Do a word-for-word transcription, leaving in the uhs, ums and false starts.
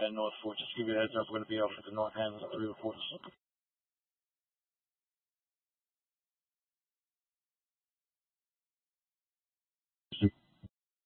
and North Fort. Just to give you a heads up, we're going to be off at the North End at three oh four.